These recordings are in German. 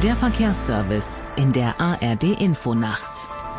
Der Verkehrsservice in der ARD-Infonacht.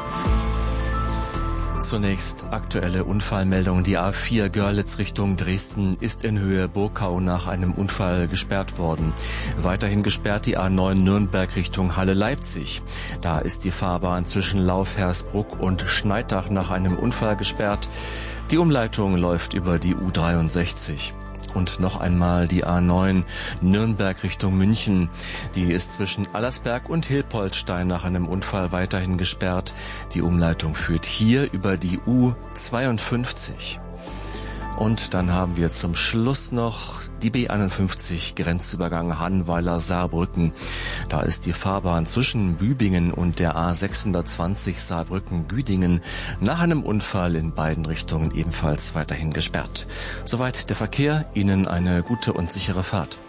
Zunächst aktuelle Unfallmeldung. Die A4 Görlitz Richtung Dresden ist in Höhe Burgau nach einem Unfall gesperrt worden. Weiterhin gesperrt die A9 Nürnberg Richtung Halle-Leipzig. Da ist die Fahrbahn zwischen Laufhersbruck und Schneidach nach einem Unfall gesperrt. Die Umleitung läuft über die U63. Und noch einmal die A9 Nürnberg Richtung München. Die ist zwischen Allersberg und Hilpoltstein nach einem Unfall weiterhin gesperrt. Die Umleitung führt hier über die U52. Und dann haben wir zum Schluss noch die B51 Grenzübergang Hannweiler-Saarbrücken. Da ist die Fahrbahn zwischen Bübingen und der A620 Saarbrücken-Güdingen nach einem Unfall in beiden Richtungen ebenfalls weiterhin gesperrt. Soweit der Verkehr. Ihnen eine gute und sichere Fahrt.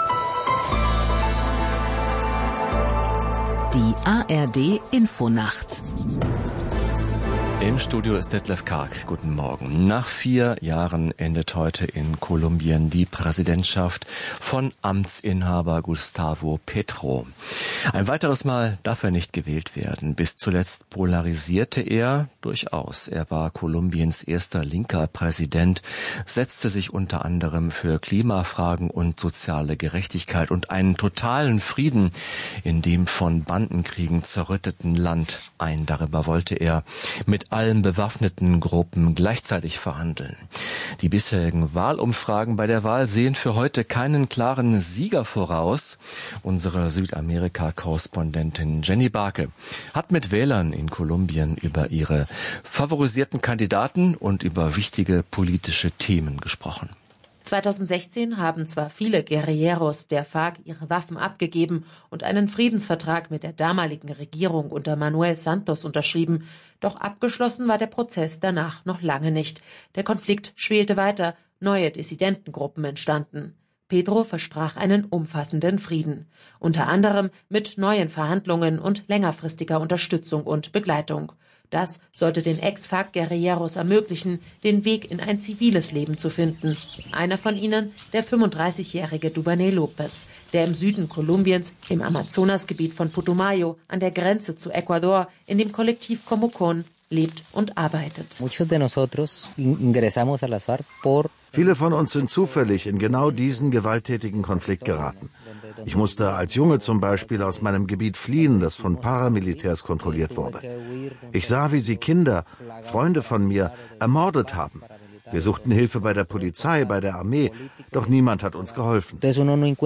Die ARD-Infonacht. Im Studio ist Detlef Karg. Guten Morgen. Nach 4 Jahren endet heute in Kolumbien die Präsidentschaft von Amtsinhaber Gustavo Petro. Ein weiteres Mal darf er nicht gewählt werden. Bis zuletzt polarisierte er durchaus. Er war Kolumbiens erster linker Präsident, setzte sich unter anderem für Klimafragen und soziale Gerechtigkeit und einen totalen Frieden in dem von Bandenkriegen zerrütteten Land ein. Darüber wollte er mit allen bewaffneten Gruppen gleichzeitig verhandeln. Die bisherigen Wahlumfragen bei der Wahl sehen für heute keinen klaren Sieger voraus. Unsere Südamerika-Korrespondentin Jenny Barke hat mit Wählern in Kolumbien über ihre favorisierten Kandidaten und über wichtige politische Themen gesprochen. 2016 haben zwar viele Guerilleros der FARC ihre Waffen abgegeben und einen Friedensvertrag mit der damaligen Regierung unter Manuel Santos unterschrieben, doch abgeschlossen war der Prozess danach noch lange nicht. Der Konflikt schwelte weiter, neue Dissidentengruppen entstanden. Petro versprach einen umfassenden Frieden, unter anderem mit neuen Verhandlungen und längerfristiger Unterstützung und Begleitung. Das sollte den Ex-FARC-Guerilleros ermöglichen, den Weg in ein ziviles Leben zu finden. Einer von ihnen, der 35-jährige Dubanel Lopez, der im Süden Kolumbiens, im Amazonasgebiet von Putumayo, an der Grenze zu Ecuador, in dem Kollektiv Comocon, lebt und arbeitet. Viele von uns sind zufällig in genau diesen gewalttätigen Konflikt geraten. Ich musste als Junge zum Beispiel aus meinem Gebiet fliehen, das von Paramilitärs kontrolliert wurde. Ich sah, wie sie Kinder, Freunde von mir, ermordet haben. Wir suchten Hilfe bei der Polizei, bei der Armee, doch niemand hat uns geholfen. Die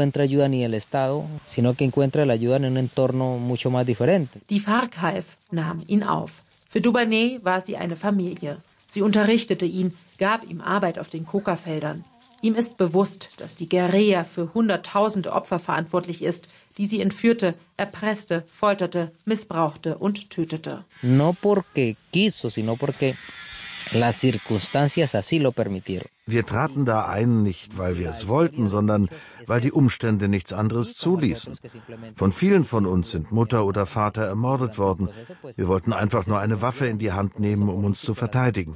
FARC half, nahm ihn auf. Für Dubanel war sie eine Familie. Sie unterrichtete ihn, gab ihm Arbeit auf den Coca-Feldern. Ihm ist bewusst, dass die Guerilla für Hunderttausende Opfer verantwortlich ist, die sie entführte, erpresste, folterte, missbrauchte und tötete. No porque quiso, sino porque las circunstancias así lo permitieron. Wir traten da ein, nicht weil wir es wollten, sondern weil die Umstände nichts anderes zuließen. Von vielen von uns sind Mutter oder Vater ermordet worden. Wir wollten einfach nur eine Waffe in die Hand nehmen, um uns zu verteidigen.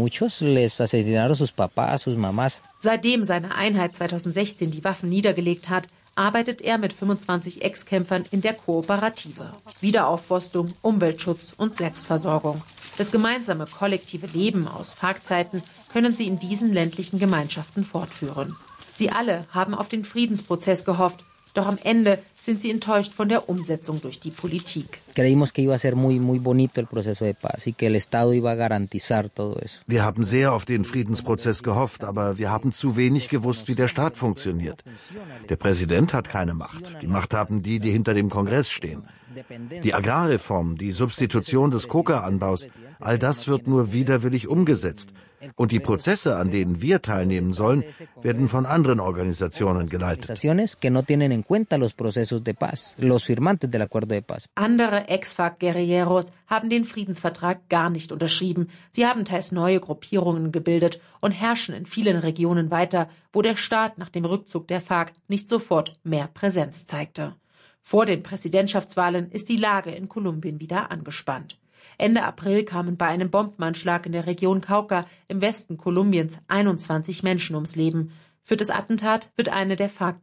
Seitdem seine Einheit 2016 die Waffen niedergelegt hat, arbeitet er mit 25 Ex-Kämpfern in der Kooperative. Wiederaufforstung, Umweltschutz und Selbstversorgung. Das gemeinsame kollektive Leben aus FARC-Zeiten können sie in diesen ländlichen Gemeinschaften fortführen. Sie alle haben auf den Friedensprozess gehofft, doch am Ende sind sie enttäuscht von der Umsetzung durch die Politik. Wir haben sehr auf den Friedensprozess gehofft, aber wir haben zu wenig gewusst, wie der Staat funktioniert. Der Präsident hat keine Macht. Die Macht haben die, die hinter dem Kongress stehen. Die Agrarreform, die Substitution des Coca-Anbaus, all das wird nur widerwillig umgesetzt. Und die Prozesse, an denen wir teilnehmen sollen, werden von anderen Organisationen geleitet. Andere Ex-FARC-Guerilleros haben den Friedensvertrag gar nicht unterschrieben. Sie haben teils neue Gruppierungen gebildet und herrschen in vielen Regionen weiter, wo der Staat nach dem Rückzug der FARC nicht sofort mehr Präsenz zeigte. Vor den Präsidentschaftswahlen ist die Lage in Kolumbien wieder angespannt. Ende April kamen bei einem Bombenanschlag in der Region Cauca im Westen Kolumbiens 21 Menschen ums Leben. Für das Attentat wird eine der FARC